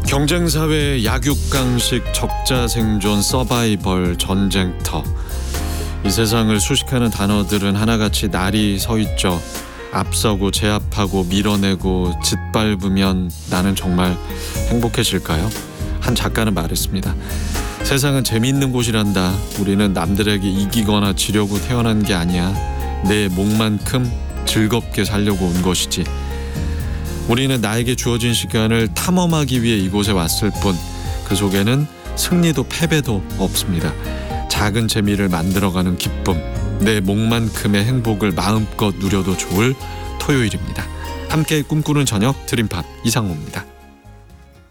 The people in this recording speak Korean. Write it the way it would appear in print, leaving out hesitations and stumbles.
경쟁사회의 약육강식, 적자생존, 서바이벌, 전쟁터. 이 세상을 수식하는 단어들은 하나같이 날이 서 있죠. 앞서고 제압하고 밀어내고 짓밟으면 나는 정말 행복해질까요? 한 작가는 말했습니다. 세상은 재미있는 곳이란다. 우리는 남들에게 이기거나 지려고 태어난 게 아니야. 내 몫만큼 즐겁게 살려고 온 것이지. 우리는 나에게 주어진 시간을 탐험하기 위해 이곳에 왔을 뿐 그 속에는 승리도 패배도 없습니다. 작은 재미를 만들어가는 기쁨, 내 몫만큼의 행복을 마음껏 누려도 좋을 토요일입니다. 함께 꿈꾸는 저녁 드림팝 이상호입니다.